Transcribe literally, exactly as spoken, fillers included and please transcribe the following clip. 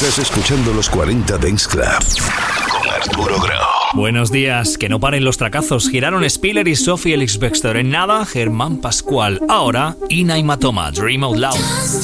Estás escuchando los cuarenta Dance Club con Arturo Grau. Buenos días, que no paren los tracazos. Giraron Spiller y Sophie Ellis-Bextor. En nada, Germán Pascual. Ahora, Ina y Matoma, Dream Out Loud.